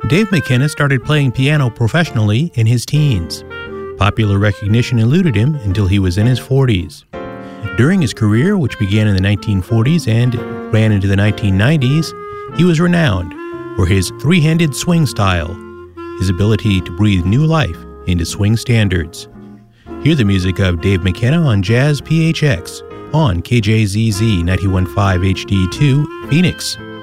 Dave McKenna started playing piano professionally in his teens. Popular recognition eluded him until he was in his 40s. During his career, which began in the 1940s and ran into the 1990s, he was renowned for his three-handed swing style, his ability to breathe new life into swing standards. Hear the music of Dave McKenna on Jazz PHX on KJZZ 91.5 HD2, Phoenix.